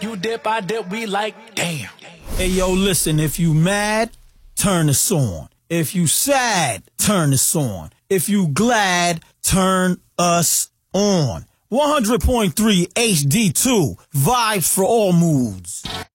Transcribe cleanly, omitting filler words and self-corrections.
You dip, I dip, we like, damn. Hey, yo, listen, if you mad, turn this on. If you sad, turn this on. If you glad, turn us on. 100.3 HD2, vibes for all moods.